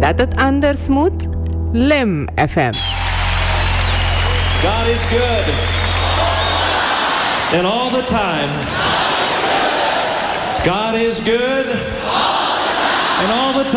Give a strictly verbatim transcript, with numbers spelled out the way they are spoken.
dat het anders moet? Lim F M. God is good. And all the time. God is good. And all the time.